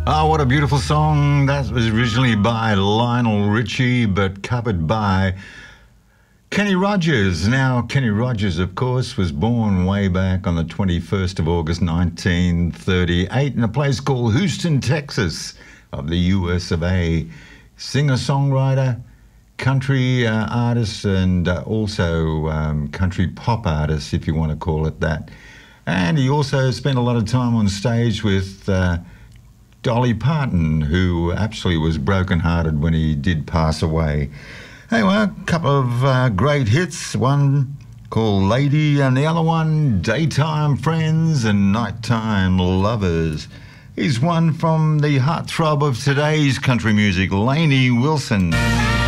Oh, what a beautiful song. That was originally by Lionel Richie, but covered by Kenny Rogers. Now, Kenny Rogers, of course, was born way back on the 21st of August 1938 in a place called Houston, Texas, of the US of A. Singer-songwriter, country artist, and also country pop artist, if you want to call it that. And he also spent a lot of time on stage with Dolly Parton, who actually was brokenhearted when he did pass away. Anyway, a couple of great hits, one called Lady and the other one Daytime Friends and Nighttime Lovers. He's one from the heartthrob of today's country music, Lainey Wilson.